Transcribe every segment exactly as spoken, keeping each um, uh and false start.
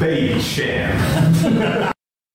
Baby sham.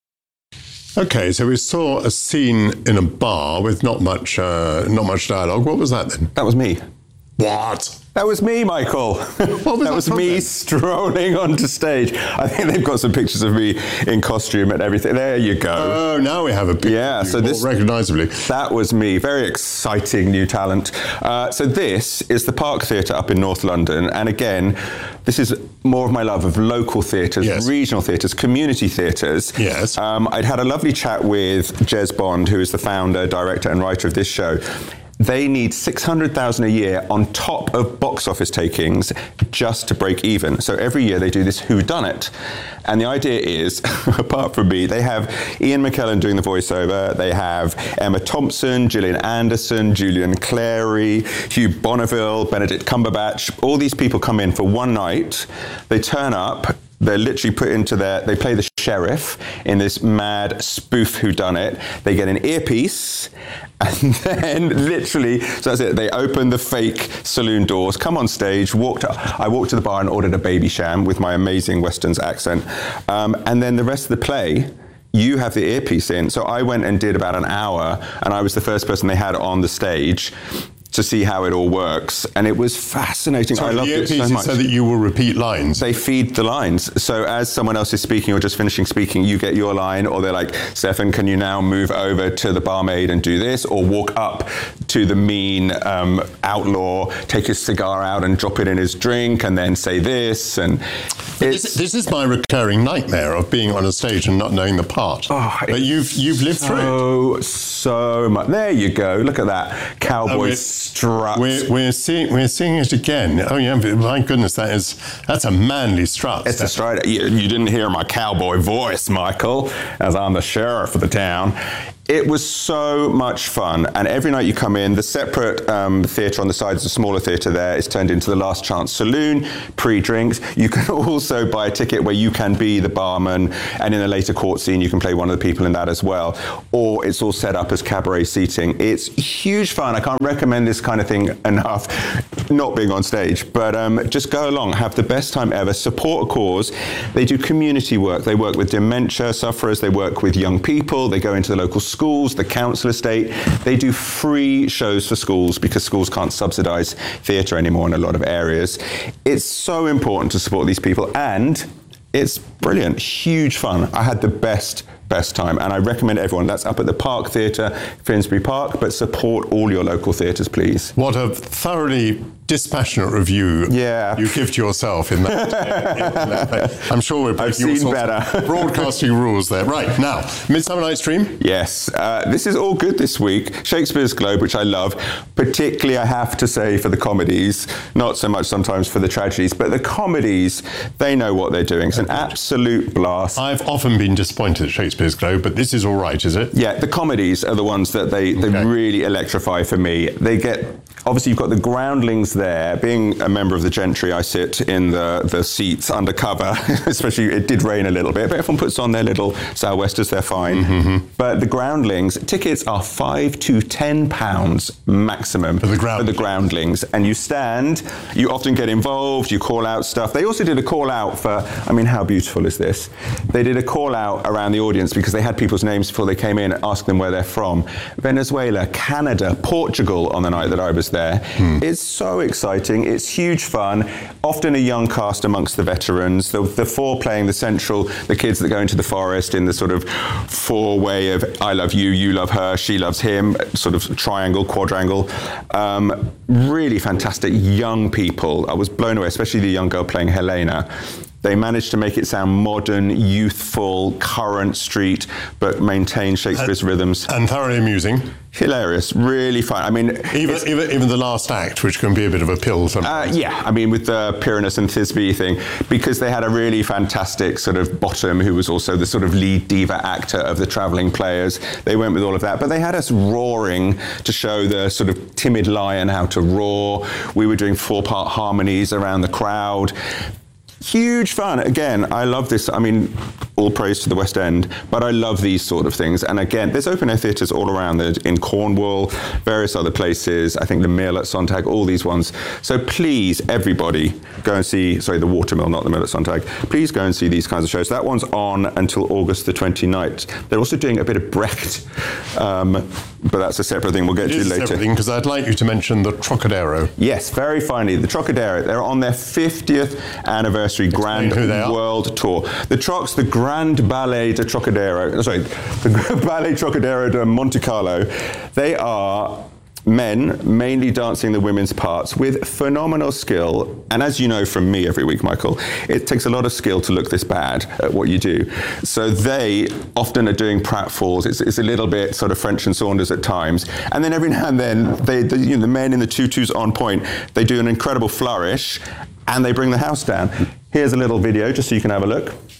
Okay, so we saw a scene in a bar with not much, uh, not much dialogue. What was that then? That was me. What? That was me, Michael. What was that was me then? strolling onto stage. I think they've got some pictures of me in costume and everything. There you go. Oh, now we have a picture. Yeah, so this recognisably. That was me. Very exciting new talent. Uh, so this is the Park Theatre up in North London, and again, this is more of my love of local theatres, yes. regional theatres, community theatres. Yes. Um, I'd had a lovely chat with Jez Bond, who is the founder, director, and writer of this show. They need six hundred thousand a year on top of box office takings just to break even. So every year they do this whodunit. And the idea is, apart from me, they have Ian McKellen doing the voiceover, they have Emma Thompson, Gillian Anderson, Julian Clary, Hugh Bonneville, Benedict Cumberbatch. All these people come in for one night, they turn up, they're literally put into their, they play the sheriff in this mad spoof whodunit. They get an earpiece, and then literally, so that's it, they open the fake saloon doors, come on stage, walked up, I walked to the bar and ordered a baby sham with my amazing Westerns accent. Um, and then the rest of the play, you have the earpiece in. So I went and did about an hour, and I was the first person they had on the stage to see how it all works, and it was fascinating. So I loved it so much. So that you will repeat lines. They feed the lines. So as someone else is speaking or just finishing speaking, you get your line, or they're like, Stefan, can you now move over to the barmaid and do this? Or walk up to the mean um, outlaw, take his cigar out and drop it in his drink, and then say this. And it's, this, this is my recurring nightmare of being on a stage and not knowing the part. Oh, but you've you've lived so, through it. So much. There you go. Look at that. Cowboy Oh, strut. We're, we're seeing we're seeing it again. Oh yeah, my goodness, that is that's a manly strut. It's a strut. You, you didn't hear my cowboy voice, Michael, as I'm the sheriff of the town. It was so much fun, and every night you come in, the separate um, theatre on the side, the smaller theatre there, is turned into the Last Chance Saloon, pre-drinks. You can also buy a ticket where you can be the barman, and in a later court scene you can play one of the people in that as well. Or it's all set up as cabaret seating. It's huge fun. I can't recommend this kind of thing enough, not being on stage, but um, just go along, have the best time ever, support a cause. They do community work. They work with dementia sufferers, they work with young people, they go into the local schools, schools, the council estate. They do free shows for schools because schools can't subsidise theatre anymore in a lot of areas. It's so important to support these people, and it's brilliant, huge fun. I had the best, best time, and I recommend everyone. That's up at the Park Theatre, Finsbury Park, but support all your local theatres, please. What a thoroughly dispassionate review yeah. you give to yourself in that. in, in that I'm sure we're breaking I've seen all better. sorts of broadcasting rules there. Right, now, Midsummer Night's Dream? Yes, uh, this is all good this week. Shakespeare's Globe, which I love, particularly I have to say for the comedies, not so much sometimes for the tragedies, but the comedies, they know what they're doing. It's an absolute blast. I've often been disappointed at Shakespeare's Globe, but this is all right, is it? Yeah, the comedies are the ones that they, they okay. really electrify for me. They get, obviously you've got the groundlings there. Being a member of the gentry, I sit in the, the seats undercover, especially it did rain a little bit, but everyone puts on their little sou'westers, they're fine. Mm-hmm. But the groundlings, tickets are five to ten pounds maximum for the, ground- for the groundlings. And you stand, you often get involved, you call out stuff. They also did a call out for, I mean, how beautiful is this? They did a call out around the audience because they had people's names before they came in, asking them where they're from. Venezuela, Canada, Portugal on the night that I was there. Hmm. It's so exciting. It's huge fun. Often a young cast amongst the veterans. The, the four playing the central, the kids that go into the forest in the sort of four-way of I love you, you love her, she loves him, sort of triangle, quadrangle. Um, really fantastic young people. I was blown away, especially the young girl playing Helena. They managed to make it sound modern, youthful, current street, but maintain Shakespeare's and, rhythms. And thoroughly amusing. Hilarious, really fun. I mean, even, even even the last act, which can be a bit of a pill sometimes. Uh, yeah, I mean, with the Pyramus and Thisbe thing, because they had a really fantastic sort of bottom who was also the sort of lead diva actor of the Travelling Players. They went with all of that, but they had us roaring to show the sort of timid lion how to roar. We were doing four-part harmonies around the crowd. Huge fun. Again, I love this. I mean, all praise to the West End, but I love these sort of things. And again, there's open air theatres all around. There's in Cornwall, various other places. I think the Mill at Sontag, all these ones. So please, everybody, go and see, sorry, the Watermill, not the Mill at Sontag. Please go and see these kinds of shows. That one's on until August the twenty-ninth. They're also doing a bit of Brecht, um, but that's a separate thing we'll get It to is later. everything, because I'd like you to mention the Trocadero. Yes, very finally, the Trocadero. They're on their fiftieth anniversary Grand who they are. World Tour. The Trocs, the Grand Ballet de Trocadero, sorry, the Ballet Trocadero de Monte Carlo, they are men mainly dancing the women's parts with phenomenal skill. And as you know from me every week, Michael, it takes a lot of skill to look this bad at what you do. So they often are doing pratfalls. It's, it's a little bit sort of French and Saunders at times. And then every now and then, they, the, you know, the men in the tutus on point, they do an incredible flourish and they bring the house down. Here's a little video just so you can have a look.